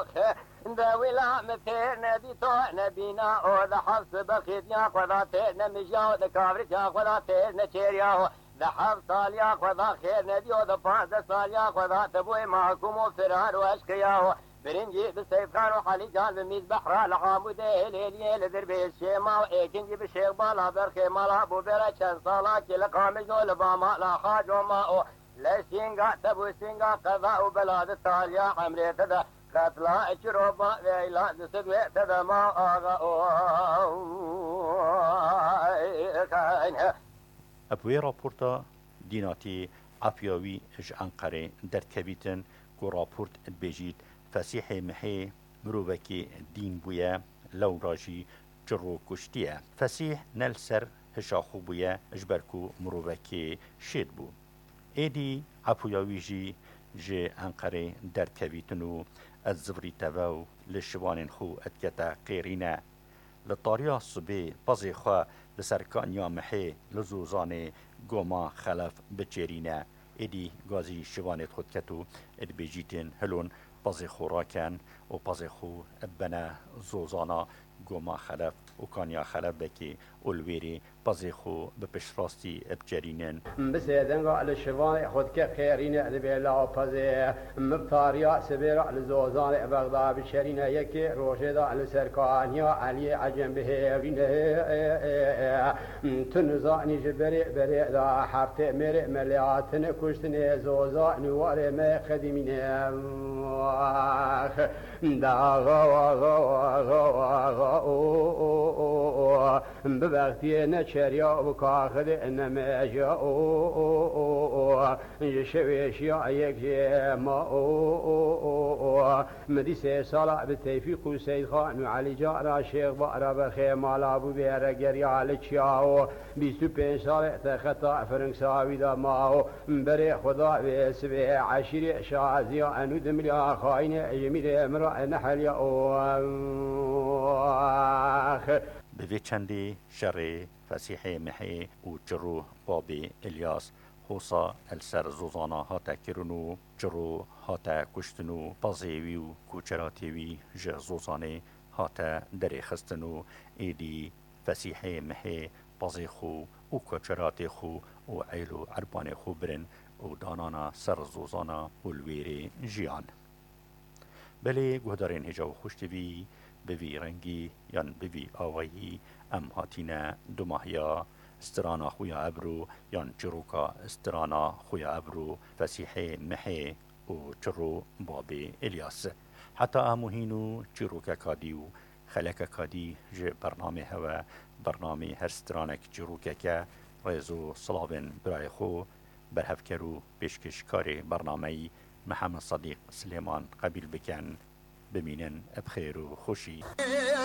ولا مثل نبي تو نبينا او ذا حفص بخيت يا قضاتي نمجاو ذا كافرت يا قضاتي نشيرياو ذا حفص صال يا قضا خير نبي او ذا فانز صال يا قضات ابوي معكم وفرار واشكياو برنجي بالسيفان وحالي جان بميز بحر العامود ليلي لذربي الشيما وايكنجي بالشيخ بالا برخي مالا ابو برشان صالاك لقامج لباما لا حاج وما لا سينغا تبو سينغا قضاء بلاد التاليا عمري تدا قتلا اشروبا ويلا دسدوي تدا ما اغا ابوي راپورتا ديناتي عفياوي اج انقره دركبيتن كو راپورت بيجيت فسيح محي مروبكي دين بويا لو راجي جرو كشتيا فسيح نلسر هشاخو بويا اجبركو مروبكي شيد بو ايدي عفياوي جي انقره دركبيتنو الزفري تباو لشوان خو اتكتا قيرينا لطاريا الصبي بازي خوا لسركانيا محي لزوزاني قوما خلف بچيرينا ايدي غازي شوانت خودكتو ادبيجيتين هلون بازي خوراكن و بازي خو بنا زوزانا قوما خلف و كانيا خلف بكي والويري بازي خو بپشراستی بچرينن بسيدن على الشوان خودك خيرين ادبي لا بازي مبطاريا سبيرا لزوزان بغداد بشرينا يكي روشدا على سركانيا علي عجم به تنزاني جبري بري دا حفت مري ملياتن كشتني زوزان واري ما خدمين دا ببغتي نشريا وكاخد انما جاء يشويش يا يكجي ما مديسه صلاح بالتوفيق وسيد خان وعلي جارا شيخ بقرا بخي مال ابو بيرجر يا علي تشاو 25 سال تخطا فرنساوي دا ما بري خدا بسبي عشير شازيا انو دمليا خاين يمير امرا نحل يا بوی چندی شر فسیح محی و جرو بابی الیاس خوصا السر زوزانا هاتا کرنو جرو هاتا کشتنو بازیوی و کوچراتیوی جه زوزانه هاتا دری خستنو ایدی فسیح محی بازی خو و کوچراتی خو و عیلو عربان خو برن و دانانا سر زوزانا و الویری جیان بله گهدارین هجاو خوشتوی بوی رنگی یان بوی آوایی ام هاتینا دو ماهیا استرانا خویا ابرو یان چروکا استرانا خویا ابرو فسیح محی و چرو بابی الیاس حتی اموهینو چروکا کادیو خلک کادی جه برنامه هوا برنامه هر استرانک چروکا که ريزو صلابن برای خو برهفکرو پیشکشکاری برنامه محمد صديق سليمان قبيل بكان بمينن بخير وخوشي